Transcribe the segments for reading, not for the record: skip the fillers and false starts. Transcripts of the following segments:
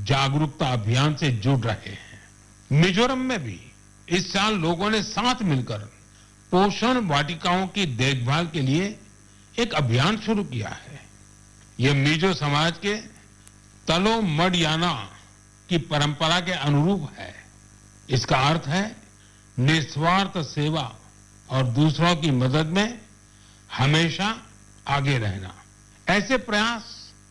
जागरूकता अभियान से जुड़ रहे हैं। मिजोरम में भी इस साल लोगों ने साथ मिलकर पोषण वाटिकाओं की देखभाल के लिए एक अभियान शुरू किया है। यह मिजो समाज के तलो मडयाना की परंपरा के अनुरूप है। इसका अर्थ है निस्वार्थ सेवा और दूसरों की मदद में हमेशा आगे रहना। ऐसे प्रयास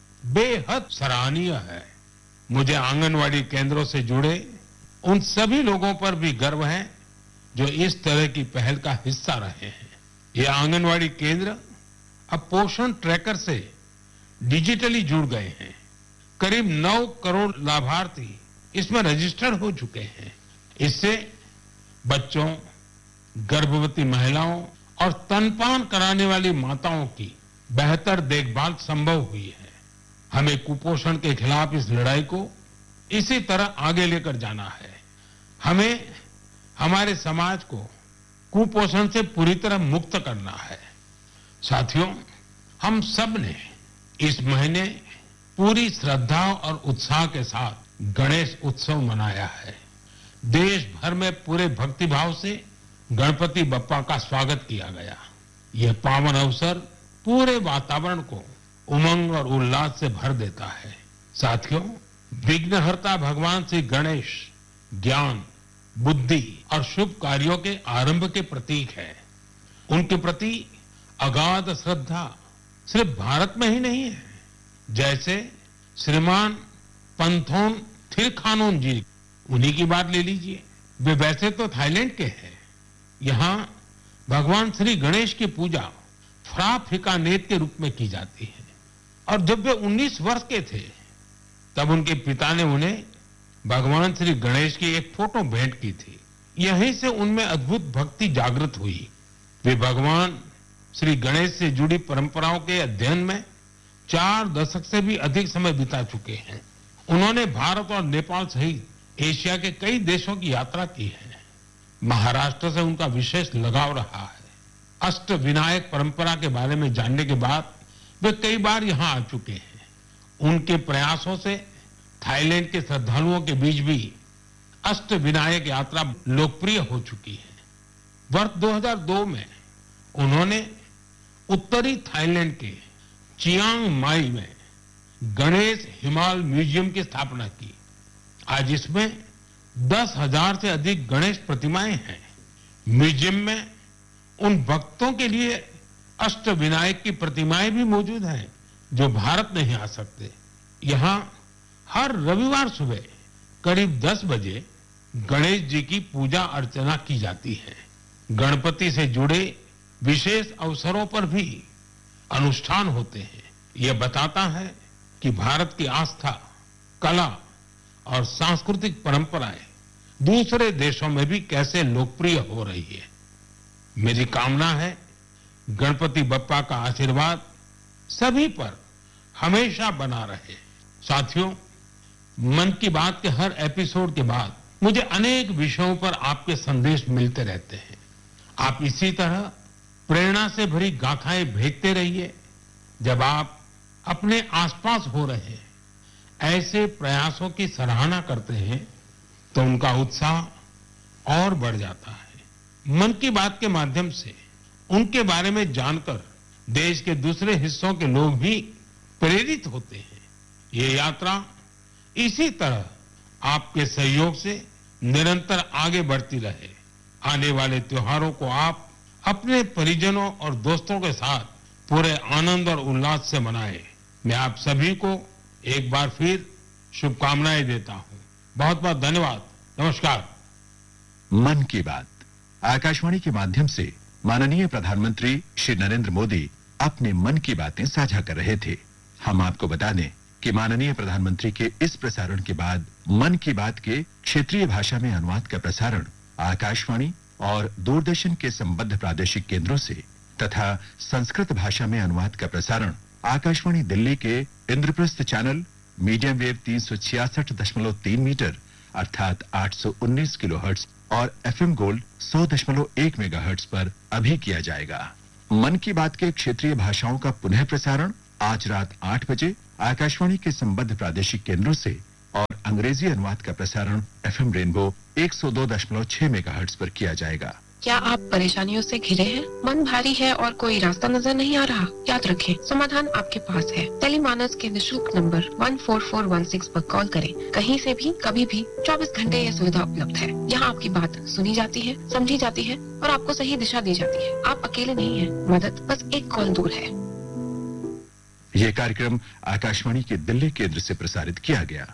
बेहद सराहनीय है। मुझे आंगनवाड़ी केंद्रों से जुड़े उन सभी लोगों पर भी गर्व है जो इस तरह की पहल का हिस्सा रहे हैं। ये आंगनवाड़ी केंद्र अब पोषण ट्रैकर से डिजिटली जुड़ गए हैं। करीब 9 करोड़ लाभार्थी इसमें रजिस्टर्ड हो चुके हैं। इससे बच्चों, गर्भवती महिलाओं और स्तनपान कराने वाली माताओं की बेहतर देखभाल संभव हुई है। हमें कुपोषण के खिलाफ इस लड़ाई को इसी तरह आगे लेकर जाना है। हमें हमारे समाज को कुपोषण से पूरी तरह मुक्त करना है। साथियों, हम सब ने इस महीने पूरी श्रद्धा और उत्साह के साथ गणेश उत्सव मनाया है। देश भर में पूरे भक्तिभाव से गणपति बप्पा का स्वागत किया गया। यह पावन अवसर पूरे वातावरण को उमंग और उल्लास से भर देता है। साथियों, विघ्नहर्ता भगवान श्री गणेश ज्ञान, बुद्धि और शुभ कार्यों के आरंभ के प्रतीक है। उनके प्रति अगाध श्रद्धा सिर्फ भारत में ही नहीं है। जैसे श्रीमान पंथोन थिरखानोन जी, उन्हीं की बात ले लीजिए। वे वैसे तो थाईलैंड के हैं। यहाँ भगवान श्री गणेश की पूजा फ्राफिकानेत के रूप में की जाती है। और जब वे 19 वर्ष के थे तब उनके पिता ने उन्हें भगवान श्री गणेश की एक फोटो भेंट की थी। यहीं से उनमें अद्भुत भक्ति जागृत हुई। वे भगवान श्री गणेश से जुड़ी परंपराओं के अध्ययन में 4 दशक से भी अधिक समय बिता चुके हैं। उन्होंने भारत और नेपाल सहित एशिया के कई देशों की यात्रा की है। महाराष्ट्र से उनका विशेष लगाव रहा है। अष्ट विनायक परंपरा के बारे में जानने के बाद वे कई बार यहाँ आ चुके हैं। उनके प्रयासों से थाईलैंड के श्रद्धालुओं के बीच भी अष्ट विनायक यात्रा लोकप्रिय हो चुकी है। वर्ष 2002 में उन्होंने उत्तरी थाईलैंड के चियांग माई में गणेश हिमाल म्यूजियम की स्थापना की। आज इसमें 10,000 से अधिक गणेश प्रतिमाएं हैं। म्यूजियम में उन भक्तों के लिए अष्ट विनायक की प्रतिमाएं भी मौजूद हैं जो भारत नहीं आ सकते। यहाँ हर रविवार सुबह करीब 10 बजे गणेश जी की पूजा अर्चना की जाती है। गणपति से जुड़े विशेष अवसरों पर भी अनुष्ठान होते हैं। यह बताता है कि भारत की आस्था, कला और सांस्कृतिक परंपराएं दूसरे देशों में भी कैसे लोकप्रिय हो रही है। मेरी कामना है गणपति बप्पा का आशीर्वाद सभी पर हमेशा बना रहे। साथियों, मन की बात के हर एपिसोड के बाद मुझे अनेक विषयों पर आपके संदेश मिलते रहते हैं। आप इसी तरह प्रेरणा से भरी गाथाएं भेजते रहिए। जब आप अपने आसपास हो रहे ऐसे प्रयासों की सराहना करते हैं तो उनका उत्साह और बढ़ जाता है। मन की बात के माध्यम से उनके बारे में जानकर देश के दूसरे हिस्सों के लोग भी प्रेरित होते हैं। ये यात्रा इसी तरह आपके सहयोग से निरंतर आगे बढ़ती रहे। आने वाले त्योहारों को आप अपने परिजनों और दोस्तों के साथ पूरे आनंद और उल्लास से मनाएं। मैं आप सभी को एक बार फिर शुभकामनाएं देता हूं। बहुत बहुत धन्यवाद। नमस्कार। मन की बात आकाशवाणी के माध्यम से माननीय प्रधानमंत्री श्री नरेंद्र मोदी अपने मन की बातें साझा कर रहे थे। हम आपको बता दें कि माननीय प्रधानमंत्री के इस प्रसारण के बाद मन की बात के क्षेत्रीय भाषा में अनुवाद का प्रसारण आकाशवाणी और दूरदर्शन के संबद्ध प्रादेशिक केंद्रों से तथा संस्कृत भाषा में अनुवाद का प्रसारण आकाशवाणी दिल्ली के Indraprastha channel medium wave 366.3 metre अर्थात 819 किलोहर्ट्ज और एफएम गोल्ड 100.1 मेगाहर्ट्ज पर अभी किया जाएगा। मन की बात के क्षेत्रीय भाषाओं का पुनः प्रसारण आज रात 8 बजे आकाशवाणी के संबद्ध प्रादेशिक केंद्रों से और अंग्रेजी अनुवाद का प्रसारण FM रेनबो 102.6 मेगाहर्ट्ज पर किया जाएगा। क्या आप परेशानियों से घिरे हैं? मन भारी है और कोई रास्ता नजर नहीं आ रहा? याद रखें, समाधान आपके पास है। टेलीमानस के निशुल्क नंबर 14416 पर कॉल करें। कहीं से भी, कभी भी, 24 घंटे यह सुविधा उपलब्ध है। यहाँ आपकी बात सुनी जाती है, समझी जाती है और आपको सही दिशा दी जाती है। आप अकेले नहीं हैं। मदद बस एक कॉल दूर है। यह कार्यक्रम आकाशवाणी के दिल्ली केंद्र से प्रसारित किया गया।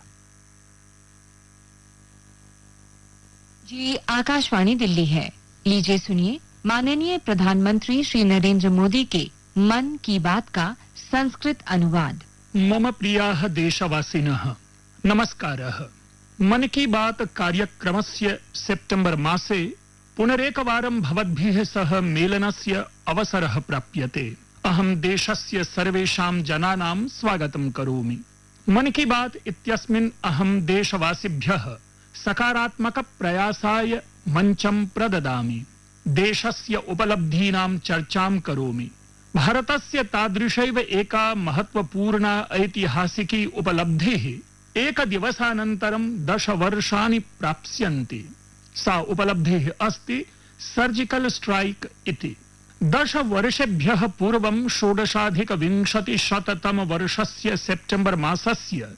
जी, आकाशवाणी दिल्ली है। लीजिए सुनिए माननीय प्रधानमंत्री श्री नरेंद्र मोदी के मन की बात का संस्कृत अनुवाद। मम प्रियाः देशवासिनः, नमस्कारः। मन की बात कार्यक्रमस्य सेप्टेम्बर् मासे पुनरेकवारं भवद्भिः सह मेलनस्य अवसरः प्राप्यते। अहं देशस्य सर्वेषां जनानां स्वागतं करोमि। मन की बात इत्यस्मिन् अहं देशवासिभ्यः सकारात्मक प्रयासाय मंचं प्रददामि। देशस्य उपलब्धीनां चर्चां करोमि। भारतस्य तादृशैव एका महत्वपूर्णा ऐतिहासिकी उपलब्धिः एकदिवसानन्तरं 10 वर्षाणि प्राप्स्यन्ति। सा उपलब्धिः अस्ति सर्जिकल स्ट्राइक इति। 10 वर्षेभ्यः पूर्वं 16,20 वर्षस्य सेप्टेम्बर् मासस्य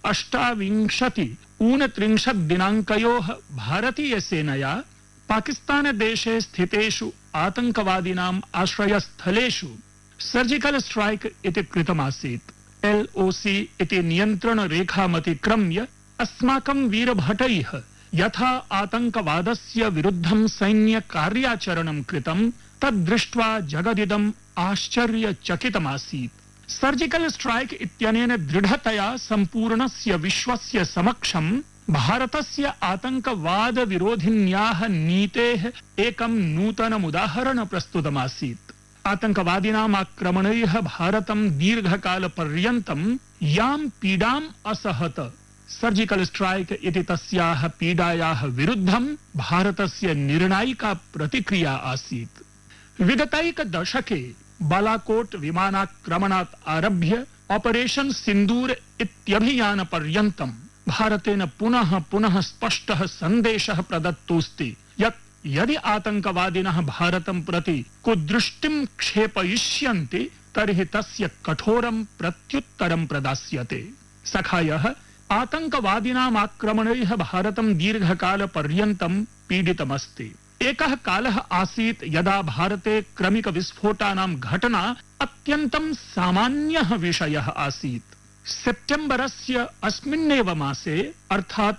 28-29 दिनाङ्कयोः भारतीय सेनया पाकिस्तान देशे स्थितेषु आतंकवादिनाम् आश्रयस्थलेषु सर्जिकल स्ट्राइक इति कृतमासीत्। LOC इति नियन्त्रण रेखामतिक्रम्य अस्माकं वीरभटैः यथा आतंकवादस्य विरुद्धं सैन्य कार्याचरणं कृतं तद्दृष्ट्वा जगदिदम् आश्चर्यचकितमासीत्। सर्जिकल स्ट्राइक इत्यनेन दृढ़तया सम्पूर्णस्य विश्वस्य समक्षं भारतस्य आतंकवाद विरोधिन्याः नीतेः एकं नूतनम् उदाहरणं प्रस्तुतमासीत्। आतंकवादिनाम् आक्रमणैः भारतं दीर्घकालपर्यन्तं यां पीडाम् असहत, सर्जिकल स्ट्राइक इति तस्याः पीडायाः विरुद्धं भारतस्य निर्णायिका प्रतिक्रिया आसीत्। विगतैक दशके बालाकोट विमानाक्रमणात् आरभ्य ऑपरेशन सिंदूर इत्यभियान पर्यन्तं भारतेन पुनः पुनः स्पष्टः सन्देशः प्रदत्तोऽस्ति यत् यदि आतंकवादिनः भारतं प्रति कुदृष्टिं क्षेपयिष्यन्ति तर्हि तस्य कठोरं प्रत्युत्तरं प्रदास्यते। सखायः, आतंकवादिनाम् आक्रमणैः भारतं दीर्घकालपर्यन्तं पीडितमस्ति। एकः कालः आसीत् यदा भारते क्रमिक विस्फोटानां घटना अत्यन्तं सामान्यः विषयः आसीत्। सेप्टेम्बरस्य अस्मिन्नेव मासे अर्थात्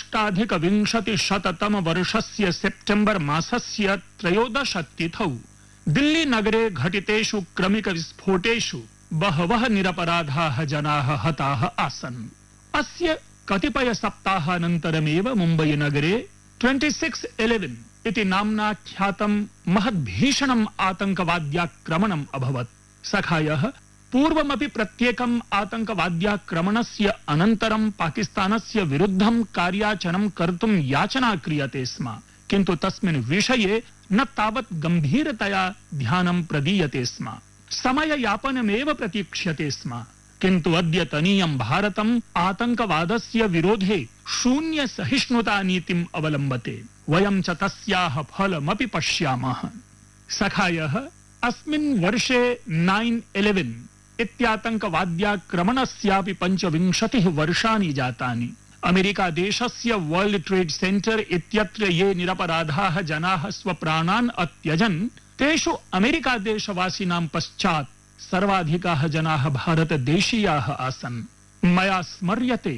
28-20 वर्षस्य सेप्टेम्बर् मासस्य 13 तिथौ दिल्ली नगरे घटितेषु क्रमिक विस्फोटेषु बहवः निरपराधाः जनाः हताः आसन्। अस्य कतिपय सप्ताहानन्तरमेव मुम्बई नगरे 26/11 इति नाम्ना ख्यातं महद्भीषणम् आतंकवाद्याक्रमणम् अभवत्। सखायः, पूर्वमपि प्रत्येकम् आतंकवाद्याक्रमणस्य अनन्तरं पाकिस्तानस्य विरुद्धं कार्याचरणं कर्तुं याचना क्रियते स्म, किन्तु तस्मिन् विषये न तावत् गम्भीरतया ध्यानं प्रदीयते स्म। समययापनमेव प्रतीक्ष्यते स्म, किन्तु अद्यतनीयं भारतम् आतंकवादस्य विरोधे शून्य सहिष्णुता नीतिम् अवलम्बते। वयं च तस्याः फलमपि पश्यामः। सखायः, अस्मिन् वर्षे 9/11 इत्यातंकवाद्याक्रमणस्यापि 25 वर्षाणि जातानि। अमेरिका देशस्य वर्ल्ड ट्रेड सेंटर इत्यत्र ये निरपराधाः जनाः स्वप्राणान् अत्यजन् तेषु अमेरिका देशवासिनां पश्चात् सर्वाधिकाः जनाः भारतदेशीयाः आसन्। मया स्मर्यते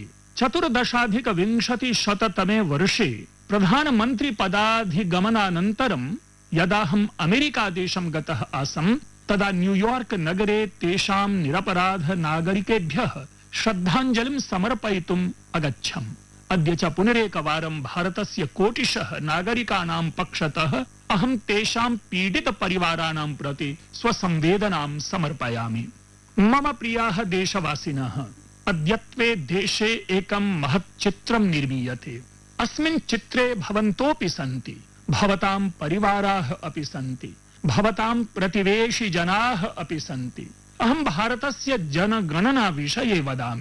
14-20 वर्षे प्रधानमन्त्री पदाधिगमनानन्तरं यदाहम् अमेरिका देशं गतः आसम् तदा न्यूयॉर्क नगरे तेषां निरपराध नागरिकेभ्यः श्रद्धाञ्जलिं समर्पयितुम् अगच्छम्। अद्य च पुनरेकवारं भारतस्य कोटिशः नागरिकानां पक्षतः अहं तेषां पीडित परिवाराणां प्रति स्वसंवेदनां समर्पयामि। मम प्रियाः देशवासिनः, अद्यत्वे देशे एकं महत् चित्रं निर्मीयते। अस्मिन् चित्रे भवन्तोऽपि सन्ति, भवतां परिवाराः अपि सन्ति, भवतां प्रतिवेशी जनाः अपि सन्ति। अहं भारतस्य जनगणना विषये वदामि।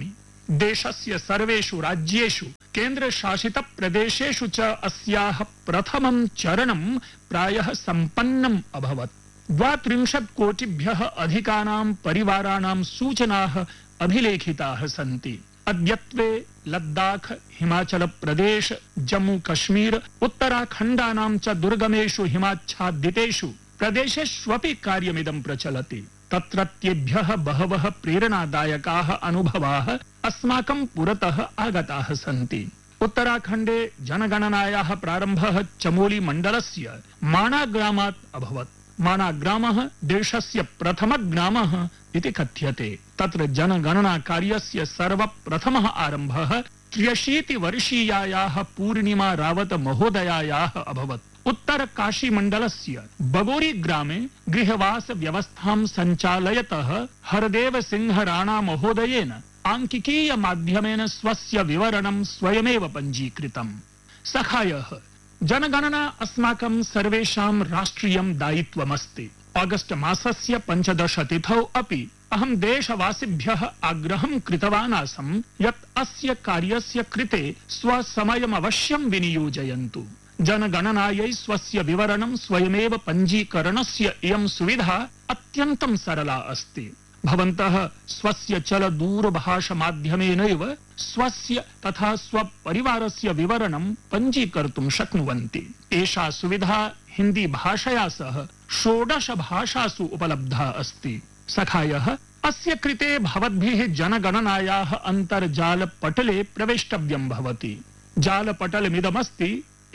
देशस्य सर्वेषु राज्येषु केन्द्रशासित प्रदेशेषु च अस्याः प्रथमं चरणं प्रायः सम्पन्नम् अभवत्। 32 कोटिभ्यः अधिकानां परिवाराणां सूचनाः अभिलेखिताः सन्ति। अद्यत्वे लद्दाख, हिमाचल प्रदेश, जम्मू कश्मीर, उत्तराखण्डानां च दुर्गमेषु हिमाच्छादितेषु प्रदेशेष्वपि कार्यमिदं प्रचलति। तत्रत्येभ्यः बहवः प्रेरणादायकाः अनुभवाः अस्माकं पुरतः आगताः सन्ति। उत्तराखण्डे जनगणनायाः प्रारम्भः चमोली मण्डलस्य माणा ग्रामात् अभवत्। माणा ग्रामः देशस्य प्रथमः ग्रामः इति कथ्यते। तत्र जनगणना कार्यस्य सर्वप्रथमः आरम्भः 83 वर्षीयायाः पूर्णिमा रावत महोदयायाः अभवत्। उत्तर काशी मण्डलस्य बगोरी ग्रामे गृहवास व्यवस्थां सञ्चालयतः हरदेव सिंह राणा महोदयेन आङ्किकीय माध्यमेन स्वस्य विवरणं स्वयमेव पञ्जीकृतम्। सखायः, जनगणना अस्माकं सर्वेषां राष्ट्रियं दायित्वमस्ति। ऑगस्ट मासस्य 15 तिथौ अपि अहं देशवासिभ्यः आग्रहं कृतवान् आसम् यत् अस्य कार्यस्य कृते स्वसमयमवश्यं विनियोजयन्तु। जनगणनायै स्वस्य विवरणं स्वयमेव पञ्जीकरणस्य इयं सुविधा अत्यन्तं सरला अस्ति। भवन्तः स्वस्य चलदूरभाषमाध्यमेनैव स्वस्य तथा स्वपरिवारस्य विवरणं पञ्जीकर्तुं शक्नुवन्ति। एषा सुविधा हिन्दी भाषया सह 16 भाषासु उपलब्धा अस्ति। सखायः, अस्य कृते भवद्भिः जनगणनायाः अन्तर्जालपटले प्रवेष्टव्यं भवति। जालपटलमिदमस्ति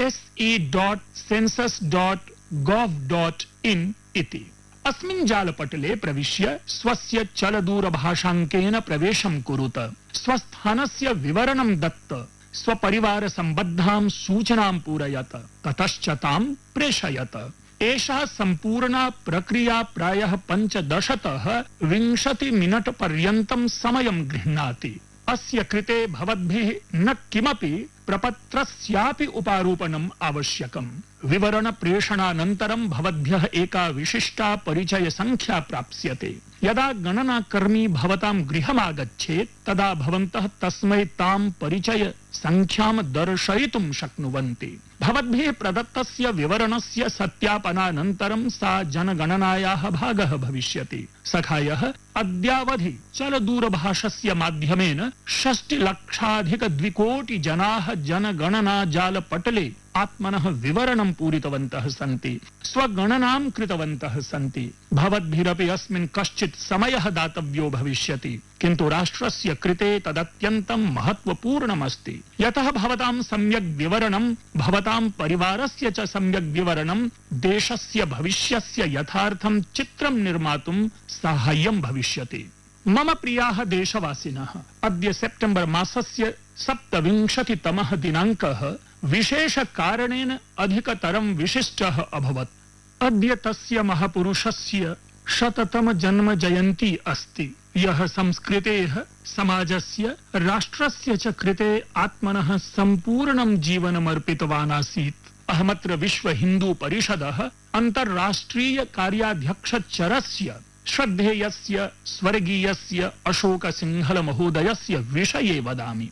se.census.gov.in इति। अस्मिन् जालपटले प्रविश्य स्वस्य चलदूरभाषाङ्केन प्रवेशं कुरुत। स्वस्थानस्य विवरणं दत्त स्वपरिवार सम्बद्धां सूचनां पूरयत, ततश्च तां प्रेषयत। एषा सम्पूर्णा प्रक्रिया प्रायः 15तः 20 मिनट पर्यन्तं समयं गृह्णाति। अस्य कृते भवद्भिः न किमपि प्रपत्रस्यापि उपारोपणम् आवश्यकम्। विवरण प्रेषणानन्तरं भवद्भ्यः एका विशिष्टा परिचय संख्या प्राप्स्यते। यदा गणनाकर्मी भवतां गृहमागच्छेत् तदा भवन्तः तस्मै तां परिचय संख्यां दर्शयितुं शक्नुवन्ति। भवद्भिः प्रदत्तस्य विवरणस्य सत्यापनानन्तरं सा जनगणनायाः भागः भविष्यति। सखायः, अद्यावधि चलदूरभाषस्य माध्यमेन 6,00,000 कोटि जनाः जनगणना जालपटले आत्मनः विवरणं पूरितवन्तः सन्ति, स्वगणनां कृतवन्तः सन्ति। भवद्भिरपि अस्मिन् कश्चित् समयः दातव्यो भविष्यति, किन्तु राष्ट्रस्य कृते तदत्यन्तं महत्वपूर्णमस्ति। यतः भवतां सम्यक् विवरणं भवतां परिवारस्य च सम्यक् विवरणं देशस्य भविष्यस्य यथार्थं चित्रं निर्मातुं साहाय्यं भविष्यति। मम प्रियाः देशवासिनः, अद्य सेप्टेम्बर् मासस्य 27तमः दिनाङ्कः विशेष कारणेन अधिकतरं विशिष्टः अभवत्। अद्य तस्य महापुरुषस्य 100तम जन्म जयन्ती अस्ति, यः संस्कृतेः, समाजस्य, राष्ट्रस्य च कृते आत्मनः सम्पूर्णं जीवनमर्पितवान् आसीत्। अहमत्र विश्व हिन्दू परिषदः अन्तर्राष्ट्रीय कार्याध्यक्षचरस्य श्रद्धेयस्य स्वर्गीयस्य अशोक सिंहल महोदयस्य विषये वदामि।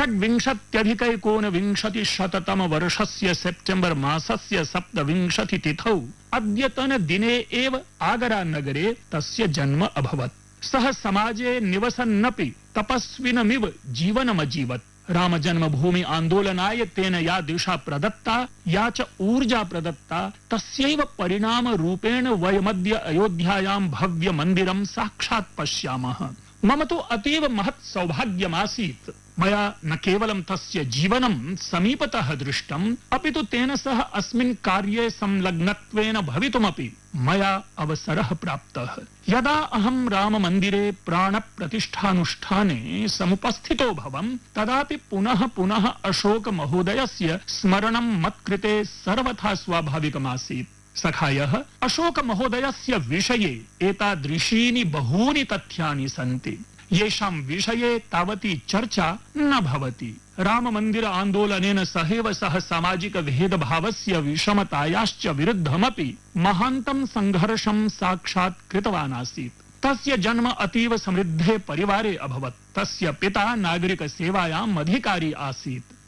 26,19 वर्षस्य सेप्टेम्बर् मासस्य 27 तिथौ अद्यतन दिने एव आगरा नगरे तस्य जन्म अभवत्। सः समाजे निवसन्नपि तपस्विनमिव जीवनमजीवत्। राम जन्मभूमि आन्दोलनाय तेन या दिशा प्रदत्ता, या च ऊर्जा प्रदत्ता, तस्यैव परिणाम रूपेण वयमद्य अयोध्यायां भव्य मन्दिरं साक्षात् पश्यामः। मम तु अतीव महत् सौभाग्यमासीत्। मया न केवलं तस्य जीवनं समीपतः दृष्टम्, अपि तु तेन सह अस्मिन् कार्ये संलग्नत्वेन भवितुमपि मया अवसरः प्राप्तः। यदा अहं राममन्दिरे प्राणप्रतिष्ठानुष्ठाने समुपस्थितो भवम्, तदापि पुनः पुनः अशोक महोदयस्य स्मरणं मत्कृते सर्वथा स्वाभाविकमासीत्। सखायः, अशोक महोदयस्य विषये एतादृशीनि बहूनि तथ्यानि सन्ति, येषां विषये तावती चर्चा न भवति। राममन्दिर आन्दोलनेन सहैव सः सामाजिक भेदभावस्य विषमतायाश्च विरुद्धमपि महान्तं संघर्षं साक्षात् कृतवान् आसीत्। तस्य जन्म अतीव समृद्धे परिवारे अभवत्। तस्य पिता नागरिक सेवायाम् अधिकारी आसीत्।